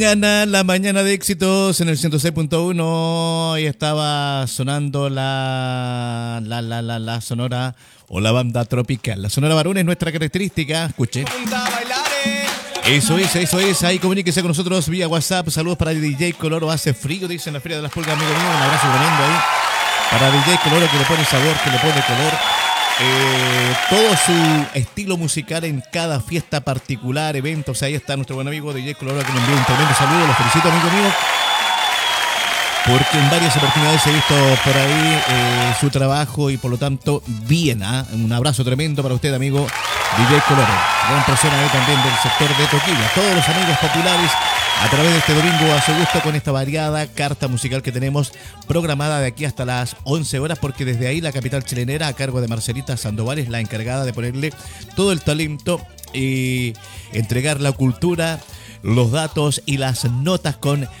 Gana la mañana de éxitos en el 106.1 y estaba sonando la sonora o la banda tropical. La sonora varón es nuestra característica. Escuche. Eso es. Ahí comuníquese con nosotros vía WhatsApp. Saludos para DJ Coloro. Hace frío, dice en la Feria de las Pulgas, amigo mío. Un abrazo tremendo ahí para DJ Coloro, que le pone sabor, que le pone color. Todo su estilo musical en cada fiesta particular, eventos. Ahí está nuestro buen amigo DJ Coloro, que me envió un tremendo saludo. Los felicito, amigo mío, porque en varias oportunidades he visto por ahí su trabajo y por lo tanto bien. Un abrazo tremendo para usted, amigo DJ Coloro, gran persona ahí también del sector de Toquilla. Todos los amigos populares a través de este domingo a su gusto con esta variada carta musical que tenemos programada de aquí hasta las 11 horas, porque desde ahí la capital chilenera, a cargo de Marcelita Sandoval, es la encargada de ponerle todo el talento y entregar la cultura, los datos y las notas con